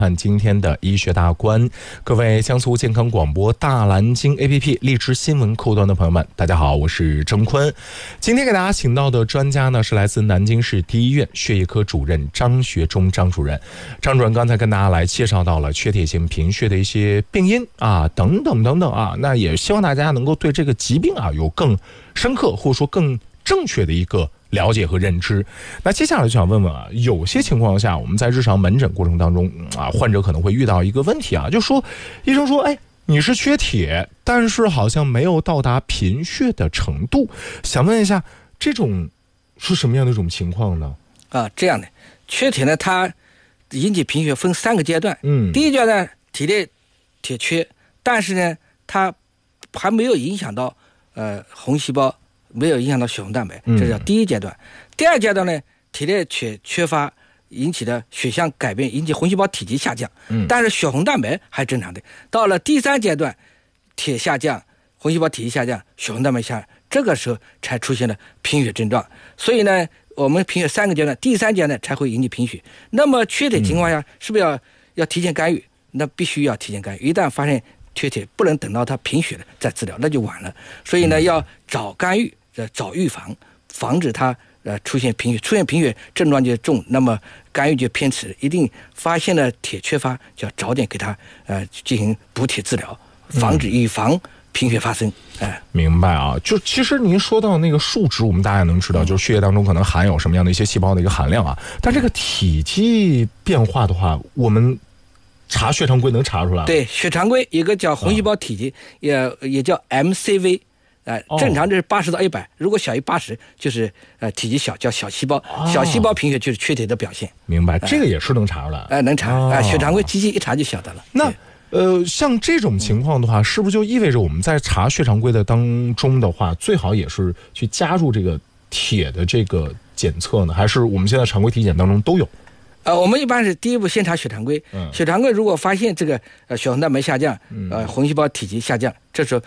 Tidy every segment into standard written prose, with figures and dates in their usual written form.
看今天的医学大观，各位江苏健康广播大蓝鲸 APP 荔枝新闻客户端的朋友们，大家好，我是郑坤。今天给大家请到的专家呢，是来自南京市第一医院血液科主任张学忠张主任。张主任刚才跟大家来介绍到了缺铁性贫血的一些病因啊，等等等等啊，那也希望大家能够对这个疾病啊有更深刻或者说更正确的一个了解和认知。那接下来就想问问啊，有些情况下我们在日常门诊过程当中啊，患者可能会遇到一个问题啊，就说医生说，哎，你是缺铁，但是好像没有到达贫血的程度，想问一下，这种是什么样的一种情况呢？ 这样的缺铁呢，它引起贫血分3个阶段。第一阶段体内铁缺，但是呢，它还没有影响到红细胞。没有影响到血红蛋白，这叫第一阶段。第二阶段呢，体内缺乏引起的血象改变，引起红细胞体积下降，但是血红蛋白还正常的。到了第3阶段，铁下降，红细胞体积下降，血红蛋白下降，这个时候才出现了贫血症状。所以呢，我们贫血3个阶段，第3阶段才会引起贫血。那么缺铁情况下，是不是要提前干预？那必须要提前干预。一旦发现缺铁，不能等到它贫血了再治疗，那就晚了。所以呢，要早干预。早预防，防止它出现贫血，出现贫血症状就重，那么干预就偏迟。一定发现了铁缺乏，就要早点给它进行补铁治疗，防止预防贫血发生。 明白啊。就其实您说到那个数值，我们大家能知道，就是血液当中可能含有什么样的一些细胞的一个含量啊。但这个体积变化的话，我们查血常规能查出来。 对，血常规有个叫红细胞体积，也叫 MCV。正常就是80到100，如果小于80，就是体积小，叫小细胞。小细胞贫血就是缺铁的表现。 明白，这个也是能查出来。 能查。血常规机器一查就晓得了。 那像这种情况的话，是不是就意味着我们在查血常规的当中的话，最好也是去加入这个铁的这个检测呢？还是我们现在常规体检当中都有？ 我们一般是第一步先查血常规。血常规如果发现这个血红蛋白下降，红细胞体积下降，这时候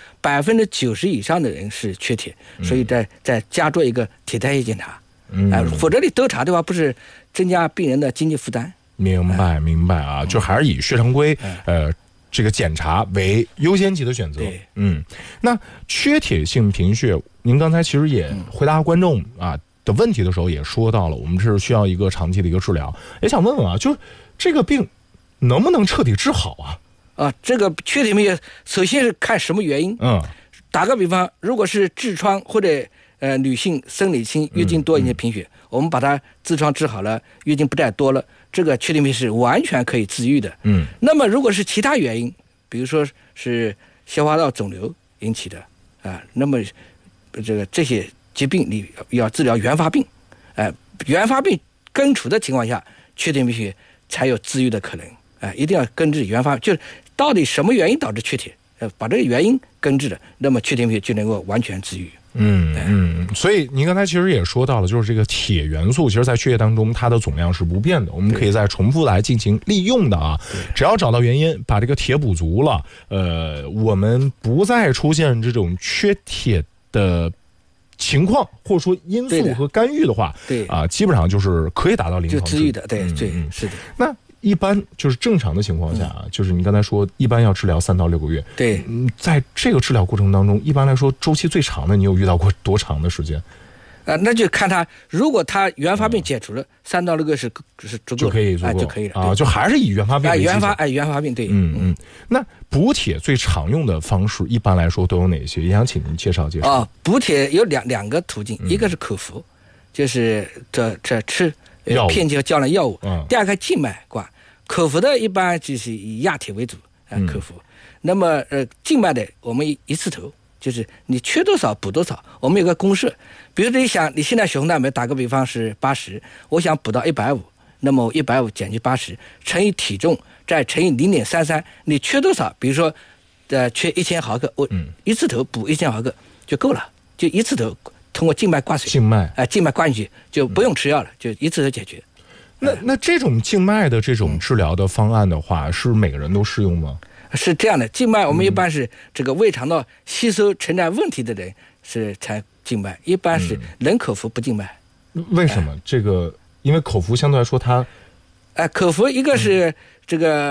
90%以上的人是缺铁，所以再加做一个铁代谢检查。否则你都查的话，不是增加病人的经济负担。明白啊，就还是以血常规这个检查为优先级的选择。那缺铁性贫血，您刚才其实也回答观众的问题的时候也说到了，我们是需要一个长期的一个治疗。也想问问啊，就是这个病能不能彻底治好啊？ 这个缺铁贫血首先是看什么原因。打个比方，如果是痔疮或者女性生理期月经多引起贫血，我们把它痔疮治好了，月经不再多了，这个缺铁贫血是完全可以治愈的。那么如果是其他原因，比如说是消化道肿瘤引起的那么这些疾病你要治疗原发病，原发病根除的情况下，缺铁贫血才有治愈的可能。一定要根治原发，就是到底什么原因导致缺铁，把这个原因根治了，那么缺铁贫血就能够完全治愈。 所以您刚才其实也说到了，就是这个铁元素，其实在血液当中它的总量是不变的，我们可以再重复来进行利用的啊。只要找到原因，把这个铁补足了，我们不再出现这种缺铁的情况或者说因素和干预的话，基本上就是可以达到临床治愈的。是的。那一般就是正常的情况下就是你刚才说一般要治疗3到6个月。在这个治疗过程当中，一般来说周期最长的，你有遇到过多长的时间？ 那就看他，如果他原发病解除了，3到6个月是足够，就可以了就还是以原发病为基础。 原发病对。 那补铁最常用的方式一般来说都有哪些？也想请您介绍介绍。 补铁有两个途径，一个是口服，就是这吃片剂和胶囊药物。第二个静脉挂，口服的一般就是以压铁为主，口服。那么静脉的我们一次投，就是你缺多少补多少。我们有个公式，比如你想你现在血红蛋白打个比方是80，我想补到150，那么150减去80乘以体重再乘以0.33，你缺多少？比如说缺1000毫克，我一次头补1000毫克就够了，就一次头通过静脉挂水，静脉灌进去就不用吃药了，就一次头解决。 那这种静脉的这种治疗的方案的话，是每个人都适用吗？ 是这样的，静脉我们一般是这个胃肠道吸收存在问题的人是才静脉，一般是人口服不静脉。 为什么？这个因为口服相对来说它， 口服一个是这个